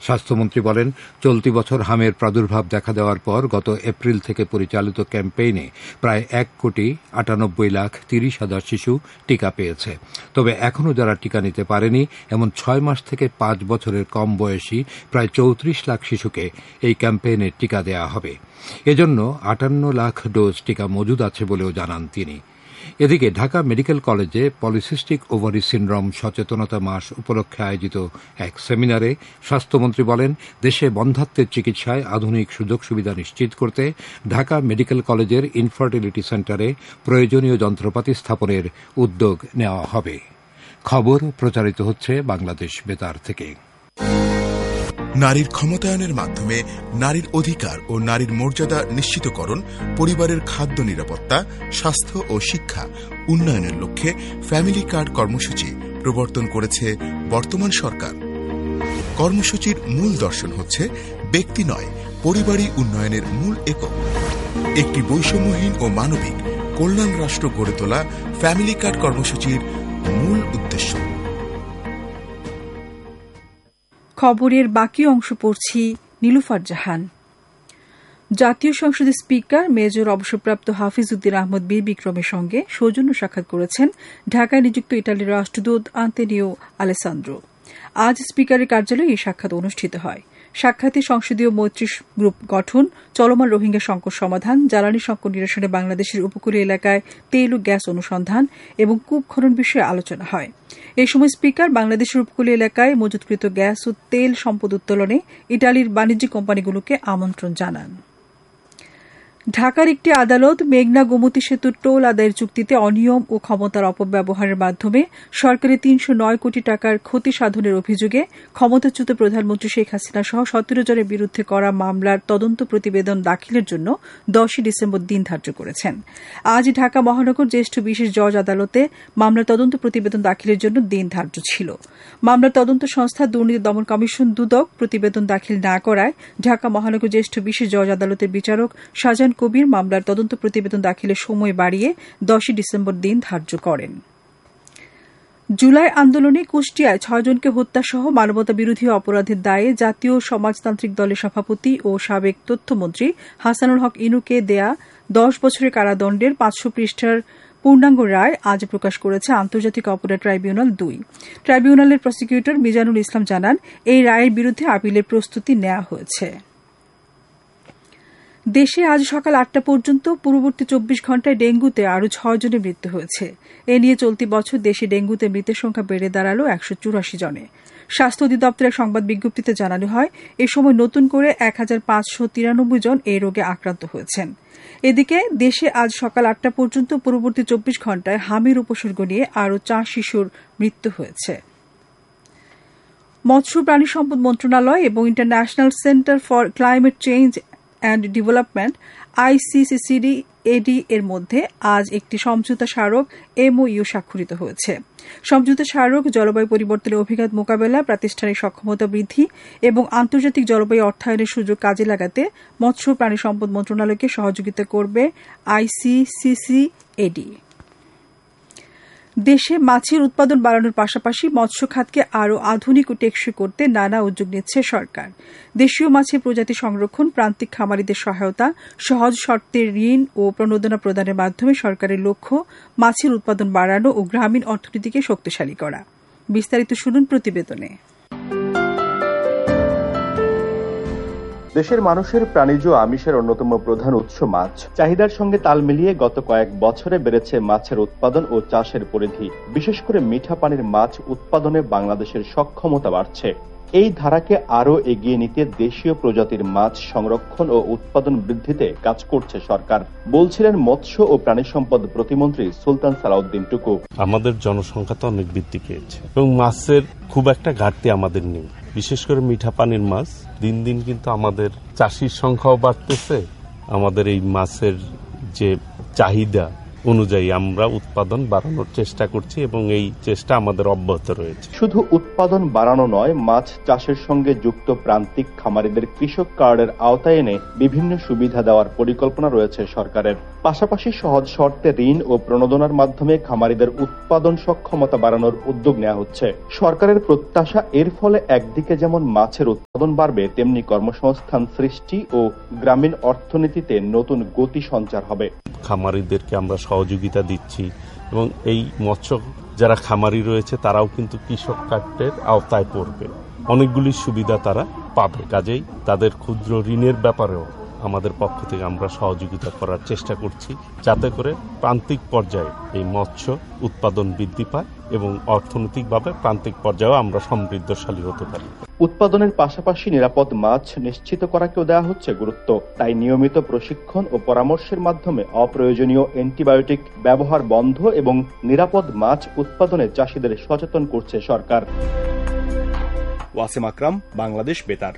স্বাস্থ্যমন্ত্রী বলেন, চলতি বছর হামের প্রাদুর্ভাব দেখা দেওয়ার পর গত এপ্রিল থেকে পরিচালিত ক্যাম্পেইনে প্রায় 1,98,30,000 শিশু টিকা পেয়েছে। তবে এখনও যারা টিকা নিতে পারেনি এমন 6 মাস থেকে 5 বছরের কম বয়সী প্রায় 34 লাখ শিশুকে এই ক্যাম্পেইনে টিকা দেওয়া হবে। এজন্য 58 লাখ ডোজ টিকা মজুদ আছে বলেও জানান তিনি। এদিকে ঢাকা মেডিকেল কলেজে পলিসিস্টিক ওভারি সিনড্রোম সচেতনতা মাস উপলক্ষে আয়োজিত এক সেমিনারে স্বাস্থ্যমন্ত্রী বলেন, দেশে বন্ধ্যাত্বের চিকিৎসায় আধুনিক সুযোগ সুবিধা নিশ্চিত করতে ঢাকা মেডিকেল কলেজের ইনফার্টিলিটি সেন্টারে প্রয়োজনীয় যন্ত্রপাতি স্থাপনের উদ্যোগ নেওয়া হবে। খবর প্রচারিত হচ্ছে বাংলাদেশ বেতার থেকে। নারীর ক্ষমতায়নের মাধ্যমে নারীর অধিকার ও নারীর মর্যাদা নিশ্চিতকরণ, পরিবারের খাদ্য নিরাপত্তা, স্বাস্থ্য ও শিক্ষা উন্নয়নের লক্ষ্যে ফ্যামিলি কার্ড কর্মসূচি প্রবর্তন করেছে বর্তমান সরকার। কর্মসূচির মূল দর্শন হচ্ছে ব্যক্তি নয়, পরিবারই উন্নয়নের মূল একক। একটি বৈষম্যহীন ও মানবিক কল্যাণ রাষ্ট্র গড়ে তোলা ফ্যামিলি কার্ড কর্মসূচির মূল উদ্দেশ্য। খবরের বাকি অংশ পড়ছি নীলুফার জাহান। জাতীয় সংসদের স্পিকার মেজর অবসরপ্রাপ্ত হাফিজ উদ্দিন আহমদ বীর বিক্রমের সঙ্গে সৌজন্য সাক্ষাৎ করেছেন ঢাকায় নিযুক্ত ইটালির রাষ্ট্রদূত আন্তোনিও আলেসান্দ্রো। আজ স্পিকারের কার্যালয়ে এই সাক্ষাৎ অনুষ্ঠিত হয়। সাক্ষাতে সংসদীয় মৈত্রী গ্রুপ গঠন, চলমান রোহিঙ্গা সংকট সমাধান, জ্বালানি সংকট নিরসনে বাংলাদেশের উপকূলীয় এলাকায় তেল ও গ্যাস অনুসন্ধান এবং কূপ খনন বিষয়ে আলোচনা হয়। এ সময় স্পিকার বাংলাদেশের উপকূলীয় এলাকায় মজুতকৃত গ্যাস ও তেল সম্পদ উত্তোলনে ইটালির বাণিজ্যিক কোম্পানিগুলোকে আমন্ত্রণ জানান। ঢাকার একটি আদালত মেঘনা গোমতী সেতুর টোল আদায়ের চুক্তিতে অনিয়ম ও ক্ষমতার অপব্যবহারের মাধ্যমে সরকারের ৩০৯ কোটি টাকার ক্ষতি সাধনের অভিযোগে ক্ষমতাচ্যুত প্রধানমন্ত্রী শেখ হাসিনা সহ ১৭ জনের বিরুদ্ধে করা মামলার তদন্ত প্রতিবেদন দাখিলের জন্য ১০ ডিসেম্বর দিন ধার্য করেছেন। আজ ঢাকা মহানগর জ্যেষ্ঠ বিশেষ জজ আদালতে মামলার তদন্ত প্রতিবেদন দাখিলের জন্য দিন ধার্য ছিল। মামলার তদন্ত সংস্থা দুর্নীতি দমন কমিশন দুদক প্রতিবেদন দাখিল না করায় ঢাকা মহানগর জ্যেষ্ঠ বিশেষ জজ আদালতের বিচারক শাহজাহান কবির মামলার তদন্ত প্রতিবেদন দাখিলের সময় বাড়িয়ে ১০ ডিসেম্বর দিন ধার্য করেন। জুলাই আন্দোলনে কুষ্টিয়ায় ৬ জনকে হত্যাসহ মানবতা বিরোধী অপরাধের দায়ে জাতীয় সমাজতান্ত্রিক দলের সভাপতি ও সাবেক তথ্যমন্ত্রী হাসানুল হক ইনুকে দেয়া ১০ বছরের কারাদণ্ডের ৫০০ পৃষ্ঠার পূর্ণাঙ্গ রায় আজ প্রকাশ করেছে আন্তর্জাতিক অপরাধ ট্রাইব্যুনাল ২। ট্রাইব্যুনালের প্রসিকিউটর মিজানুল ইসলাম জানান, এই রায়ের বিরুদ্ধে আপিলের প্রস্তুতি নেওয়া হয়েছে। দেশে আজ সকাল ৮টা পর্যন্ত পূর্ববর্তী ২৪ ঘণ্টায় ডেঙ্গুতে আরও ৬ জনের মৃত্যু হয়েছে। এ নিয়ে চলতি বছর দেশে ডেঙ্গুতে মৃতের সংখ্যা বেড়ে দাঁড়াল ১৮৪ জনে। স্বাস্থ্য অধিদপ্তরের সংবাদ বিজ্ঞপ্তিতে জানানো হয়, এ সময় নতুন করে ১৫৯৩ জন এই রোগে আক্রান্ত হয়েছেন। এদিকে দেশে আজ সকাল ৮টা পর্যন্ত পূর্ববর্তী ২৪ ঘণ্টায় হামির উপসর্গ নিয়ে আরও ৪ শিশুর মৃত্যু হয়েছে। মৎস্য প্রাণী সম্পদ মন্ত্রণালয় এবং international centre for climate change and development ICCCD-AD এর মধ্যে আজ একটি সমঝোতা স্মারক MOU স্বাক্ষরিত হয়েছে। সমঝোতা স্মারক জলবায়ু পরিবর্তনের অভিঘাত মোকাবেলা, প্রাতিষ্ঠানিক সক্ষমতা বৃদ্ধি এবং আন্তর্জাতিক জলবায়ু অর্থায়নের সুযোগ কাজে লাগাতে মৎস্য প্রাণী সম্পদ মন্ত্রণালয়কে সহযোগিতা করবে ICCCD-AD। দেশে মাছের উৎপাদন বাড়ানোর পাশাপাশি মৎস্য খাতকে আরও আধুনিক ও টেকসই করতে নানা উদ্যোগ নিচ্ছে সরকার। দেশীয় মাছের প্রজাতি সংরক্ষণ, প্রান্তিক খামারিদের সহায়তা, সহজ শর্তে ঋণ ও প্রণোদনা প্রদানের মাধ্যমে সরকারের লক্ষ্য মাছের উৎপাদন বাড়ানো ও গ্রামীণ অর্থনীতিকে শক্তিশালী করা। বিস্তারিত শুনুন প্রতিবেদনে। দেশের মানুষের প্রাণীজ আমিষের অন্যতম প্রধান উৎস মাছ। চাহিদার সঙ্গে তাল মিলিয়ে গত কয়েক বছরে বেড়েছে মাছের উৎপাদন ও চাষের পরিধি। বিশেষ করে মিঠা পানির মাছ উৎপাদনে বাংলাদেশের সক্ষমতা বাড়ছে। এই ধারাকে আরও এগিয়ে নিতে দেশীয় প্রজাতির মাছ সংরক্ষণ ও উৎপাদন বৃদ্ধিতে কাজ করছে সরকার, বলছিলেন মৎস্য ও প্রাণী সম্পদ প্রতিমন্ত্রী সুলতান সালাউদ্দিন টুকু। আমাদের জনসংখ্যা তো অনেক বৃদ্ধি পেয়েছে এবং মাছের খুব একটা ঘাটতি আমাদের নেই। বিশেষ করে মিঠা পানির মাছ দিন দিন কিন্তু আমাদের চাষির সংখ্যাও বাড়তেছে। আমাদের এই মাছের যে চাহিদা অনুযায়ী আমরা উৎপাদন বাড়ানোর চেষ্টা করছি এবং এই চেষ্টা আমাদের অব্যাহত রয়েছে। শুধু উৎপাদন বাড়ানো নয়, মাছ চাষের সঙ্গে যুক্ত প্রান্তিক খামারিদের কৃষক কার্ডের আওতায় এনে বিভিন্ন সুবিধা দেওয়ার পরিকল্পনা রয়েছে সরকারের। পাশাপাশি সহজ শর্তে ঋণ ও প্রণোদনার মাধ্যমে খামারিদের উৎপাদন সক্ষমতা বাড়ানোর উদ্যোগ নেওয়া হচ্ছে। সরকারের প্রত্যাশা, এর ফলে একদিকে যেমন মাছের উৎপাদন বাড়বে, তেমনি কর্মসংস্থান সৃষ্টি ও গ্রামীণ অর্থনীতিতে নতুন গতি সঞ্চার হবে। খামারিদেরকে আমরা সহযোগিতা দিচ্ছি এবং এই মৎস্য যারা খামারি রয়েছে তারাও কিন্তু কৃষক কার্ডের আওতায় পড়বে, অনেকগুলি সুবিধা তারা পাবে। কাজেই তাদের ক্ষুদ্র ঋণের ব্যাপারেও আমাদের পক্ষ থেকে আমরা সহযোগিতা করার চেষ্টা করছি, যাতে করে প্রান্তিক পর্যায়ে এই মৎস্য উৎপাদন বৃদ্ধি পায় এবং অর্থনৈতিকভাবে প্রান্তিক পর্যায়েও আমরা সমৃদ্ধশালী হতে পারি। উৎপাদনের পাশাপাশি নিরাপদ মাছ নিশ্চিত করাকেও দেওয়া হচ্ছে গুরুত্ব। তাই নিয়মিত প্রশিক্ষণ ও পরামর্শের মাধ্যমে অপ্রয়োজনীয় অ্যান্টিবায়োটিক ব্যবহার বন্ধ এবং নিরাপদ মাছ উৎপাদনে চাষিদের সচেতন করছে সরকার। ওয়াসিম আকরাম, বাংলাদেশ বেতার।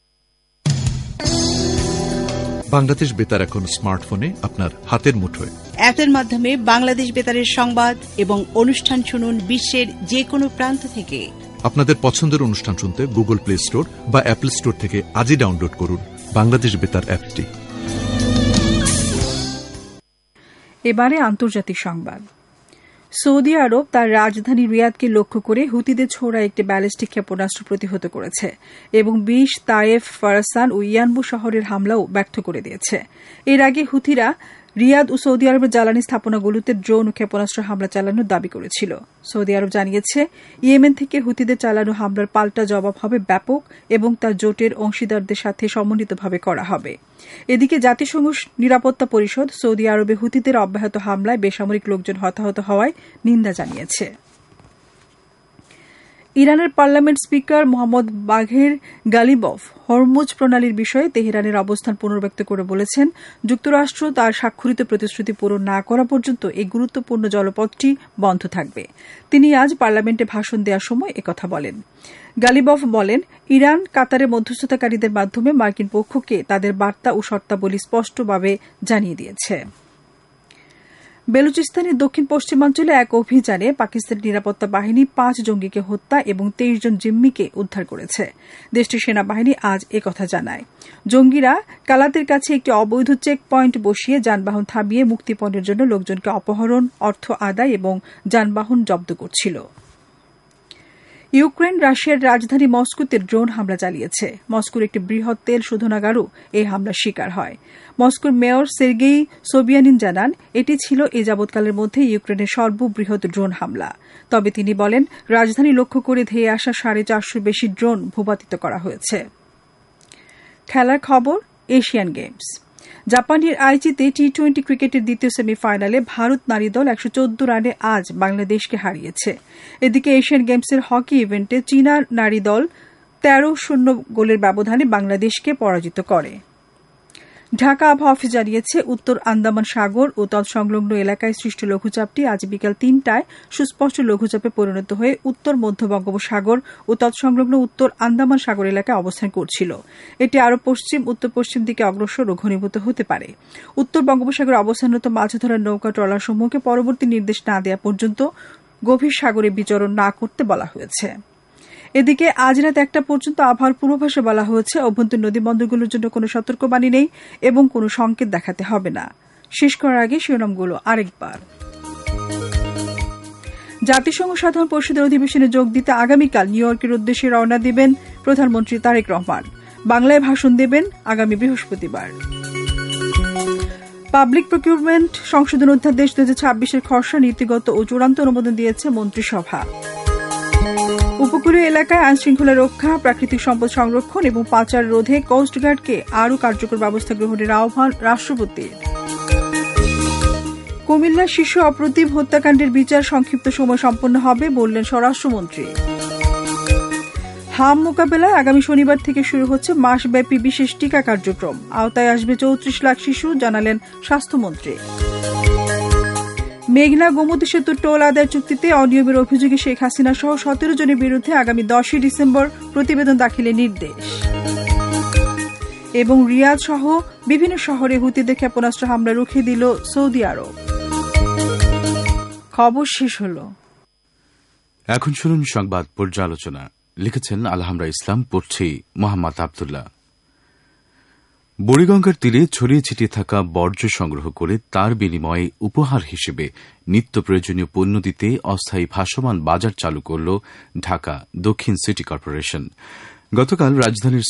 বাংলাদেশ বেতার এখন স্মার্টফোনে আপনার হাতের মুঠোয়। অ্যাপের মাধ্যমে বাংলাদেশ বেতারের সংবাদ এবং অনুষ্ঠান শুনুন বিশ্বের যে কোনো প্রান্ত থেকে। আপনাদের পছন্দের অনুষ্ঠান শুনতে গুগল প্লে স্টোর বা অ্যাপল স্টোর থেকে আজই ডাউনলোড করুন বাংলাদেশ বেতার অ্যাপটি। এবারে আন্তর্জাতিক সংবাদ। সৌদি আরব তার রাজধানী রিয়াদকে লক্ষ্য করে হুতিদের ছোড়া একটি ব্যালিস্টিক ক্ষেপণাস্ত্র প্রতিহত করেছে এবং 20 তায়েফ, ফারাসান ও ইয়ানবু শহরের হামলাও ব্যর্থ করে দিয়েছে। এর আগে হুতিরা রিয়াদ ও সৌদি আরবের জ্বালানি স্থাপনাগুলোতে ড্রোন ও ক্ষেপণাস্ত্র হামলা চালানোর দাবি করেছিল। সৌদি আরব জানিয়েছে, ইয়েমেন থেকে হুতিদের চালানো হামলার পাল্টা জবাব হবে ব্যাপক এবং তা জোটের অংশীদারদের সাথে সমন্বিতভাবে করা হবে। এদিকে জাতিসংঘ নিরাপত্তা পরিষদ সৌদি আরবে হুতিদের অব্যাহত হামলায় বেসামরিক লোকজন হতাহত হওয়ায় নিন্দা জানিয়েছে। ইরানের পার্লামেন্ট স্পিকার মোহাম্মদ বাঘের গালিবফ হরমুজ প্রণালীর বিষয়ে তেহরানের অবস্থান পুনর্ব্যক্ত করে বলেছেন, যুক্তরাষ্ট্র তার স্বাক্ষরিত প্রতিশ্রুতি পূরণ না করা পর্যন্ত এই গুরুত্বপূর্ণ জলপথটি বন্ধ থাকবে। তিনি আজ পার্লামেন্টে ভাষণ দেওয়ার সময় একথা বলেন। গালিবফ বলেন, ইরান কাতারের মধ্যস্থতাকারীদের মাধ্যমে মার্কিন পক্ষকে তাদের বার্তা ও শর্তাবলী স্পষ্টভাবে জানিয়ে দিয়েছে। বেলুচিস্তানের দক্ষিণ পশ্চিমাঞ্চলে এক অভিযানে পাকিস্তানের নিরাপত্তা বাহিনী 5 জঙ্গিকে হত্যা এবং 23 জন জিম্মিকে উদ্ধার করেছে। দেশটির সেনাবাহিনী আজ একথা জানায়। জঙ্গিরা কালাতের কাছে একটি অবৈধ চেক পয়েন্ট বসিয়ে যানবাহন থামিয়ে মুক্তিপণের জন্য লোকজনকে অপহরণ, অর্থ আদায় এবং যানবাহন জব্দ করছিল। ইউক্রেন রাশিয়ার রাজধানী মস্কোতে ড্রোন হামলা চালিয়েছে। মস্কোর একটি বৃহৎ তেল শোধনাগারও এই হামলার শিকার হয়। মস্কোর মেয়র সের্গেই সোবিয়ানিন জানান, এটি ছিল এ যাবৎকালের মধ্যে ইউক্রেনের সর্ববৃহৎ ড্রোন হামলা। তবে তিনি বলেন, রাজধানী লক্ষ্য করে ধেয়ে আসা 450 বেশি ড্রোন ভূপাতিত করা হয়েছে। খেলার খবর, এশিয়ান গেমস। জাপানের আইচিতে টি-20 ক্রিকেটের দ্বিতীয় সেমিফাইনালে ভারত নারী দল 114 রানে আজ বাংলাদেশকে হারিয়েছে। এদিকে এশিয়ান গেমসের হকি ইভেন্টে চীনা নারী দল 13-0 গোলের ব্যবধানে বাংলাদেশকে পরাজিত করে। ঢাকা আবহাওয়া অফিস জানিয়েছে, উত্তর আন্দামান সাগর ও তৎসংলগ্ন এলাকায় সৃষ্ট লঘুচাপটি আজ বিকেল 3টায় সুস্পষ্ট লঘুচাপে পরিণত হয়ে উত্তর মধ্য বঙ্গোপসাগর ও তৎসংলগ্ন উত্তর আন্দামান সাগর এলাকায় অবস্থান করছিল। এটি আরও পশ্চিম উত্তর পশ্চিম দিকে অগ্রসর ও ঘনীভূত হতে পারে। উত্তর বঙ্গোপসাগরে অবস্থানরত মাছ ধরার নৌকা ট্রলারসমূহকে পরবর্তী নির্দেশ না দেওয়া পর্যন্ত গভীর সাগরে বিচরণ না করতে বলা হয়েছে। এদিকে আজ রাত 1টা পর্যন্ত আবহাওয়ার পূর্বাভাসে বলা হয়েছে, অভ্যন্তরীণ নদী বন্দরগুলোর জন্য কোনো সতর্কবাণী নেই এবং কোনো সংকেত দেখাতে হবে না। শেষ করার আগে শিরোনামগুলো আরেকবার। জাতিসংঘ সাধারণ পরিষদের অধিবেশনে যোগ দিতে আগামীকাল নিউ ইয়র্কের উদ্দেশ্যে রওনা দিবেন প্রধানমন্ত্রী তারেক রহমান। বাংলায় ভাষণ দেবেন আগামী বৃহস্পতিবার। পাবলিক প্রকিউরমেন্ট সংশোধন অধ্যাদেশ 2026-এর খসড়া নীতিগত ও চূড়ান্ত অনুমোদন দিয়েছে মন্ত্রিসভা। উপকূলীয় এলাকায় আইনশৃঙ্খলা রক্ষা, প্রাকৃতিক সম্পদ সংরক্ষণ এবং পাচার রোধে কোস্টগার্ডকে আরও কার্যকর ব্যবস্থা গ্রহণের আহ্বান রাষ্ট্রপতির। কুমিল্লা শিশু অপ্রতিম হত্যাকাণ্ডের বিচার সংক্ষিপ্ত সময় সম্পন্ন হবে বললেন স্বরাষ্ট্রমন্ত্রী। হাম মোকাবেলায় আগামী শনিবার থেকে শুরু হচ্ছে মাসব্যাপী বিশেষ টিকা কার্যক্রম। আওতায় আসবে 34 লাখ শিশু, জানালেন স্বাস্থ্যমন্ত্রী। মেঘনা গোমতী সেতুর টোল আদায় চুক্তিতে অনিয়মের অভিযোগে শেখ হাসিনা সহ 17 জনের বিরুদ্ধে আগামী 10 ডিসেম্বর প্রতিবেদন দাখিলের নির্দেশ। এবং রিয়াদ সহ বিভিন্ন শহরে হুতিদের ক্ষেপণাস্ত্র হামলা রুখে দিল সৌদি আরব। খবর শেষ হল। এখন শুনুন সংবাদ পর্যালোচনা। লিখেছেন আলহামরা ইসলাম, পড়ছি মোহাম্মদ আবদুল্লাহ। বুড়িগঙ্গার তীরে ছড়িয়ে ছিটিয়ে থাকা বর্জ্য সংগ্রহ করে তার বিনিময়ে উপহার হিসেবে নিত্য প্রয়োজনীয় পণ্য দিতে অস্থায়ী ভাসমান বাজার চালু করল ঢাকা দক্ষিণ সিটি কর্পোরেশন। গতকাল রাজধানীর